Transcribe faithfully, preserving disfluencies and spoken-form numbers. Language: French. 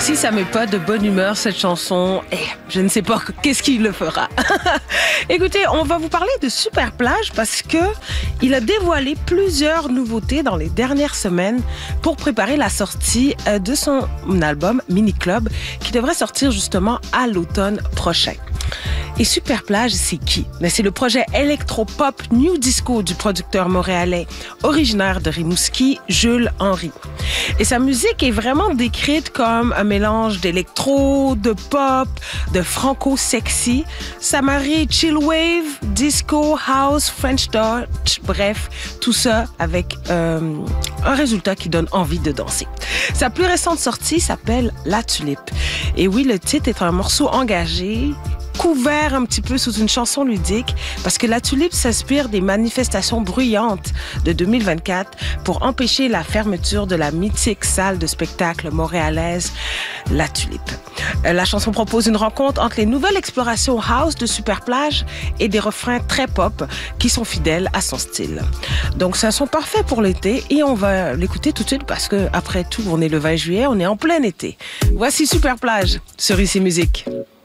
Si ça met pas de bonne humeur, cette chanson, eh, je ne sais pas qu'est-ce qui le fera. Écoutez, on va vous parler de Super Plage parce que il a dévoilé plusieurs nouveautés dans les dernières semaines pour préparer la sortie de son album Mini Club qui devrait sortir justement à l'automne prochain. Et Super Plage, c'est qui? Mais c'est le projet électro-pop New Disco du producteur montréalais originaire de Rimouski, Jules Henry. Et sa musique est vraiment décrite comme un mélange d'électro, de pop, de franco-sexy. Ça marie chill wave, disco, house, French touch, bref, tout ça avec euh, un résultat qui donne envie de danser. Sa plus récente sortie s'appelle La Tulipe. Et oui, le titre est un morceau engagé, couvert un petit peu sous une chanson ludique parce que La Tulipe s'inspire des manifestations bruyantes de deux mille vingt-quatre pour empêcher la fermeture de la mythique salle de spectacle montréalaise La Tulipe. La chanson propose une rencontre entre les nouvelles explorations house de Super Plage et des refrains très pop qui sont fidèles à son style. Donc c'est un son parfait pour l'été et on va l'écouter tout de suite parce que après tout, on est le vingt juillet, on est en plein été. Voici Super Plage sur Ici Musique.